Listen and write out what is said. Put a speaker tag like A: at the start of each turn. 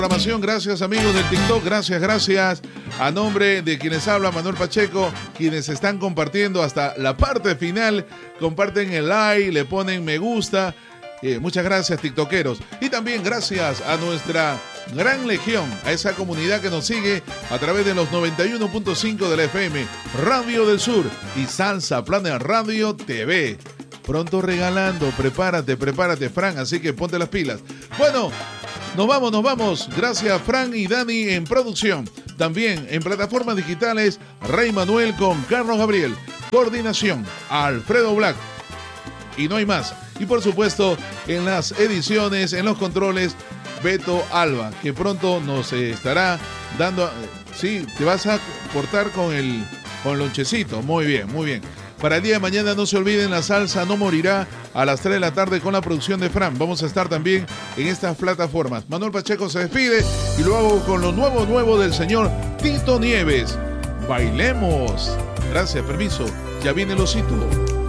A: Programación, gracias amigos del TikTok, gracias a nombre de quienes habla Manuel Pacheco, quienes están compartiendo hasta la parte final, comparten el like, le ponen me gusta, muchas gracias tiktokeros, y también gracias a nuestra gran legión, a esa comunidad que nos sigue a través de los 91.5 de la FM, Radio del Sur y Salsa Planet Radio TV. Pronto regalando, prepárate Fran, así que ponte las pilas. Bueno, nos vamos. Gracias Fran y Dani en producción. También en plataformas digitales, Rey Manuel con Carlos Gabriel. Coordinación, Alfredo Black. Y no hay más. Y por supuesto, en las ediciones, en los controles, Beto Alba, que pronto nos estará dando... Sí, te vas a cortar con el lonchecito. Muy bien. Para el día de mañana no se olviden, la salsa no morirá a las 3 de la tarde con la producción de Fran. Vamos a estar también en estas plataformas. Manuel Pacheco se despide y lo hago con lo nuevo del señor Tito Nieves. Bailemos. Gracias, permiso. Ya viene el osito.